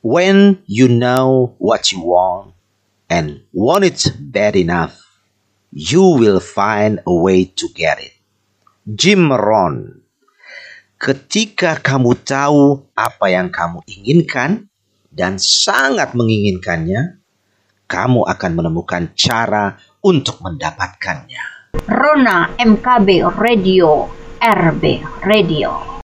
When you know what you want and want it bad enough, you will find a way to get it. Jim Rohn. Ketika kamu tahu apa yang kamu inginkan dan sangat menginginkannya, kamu akan menemukan cara untuk mendapatkannya. Rona MKB Radio, RB Radio.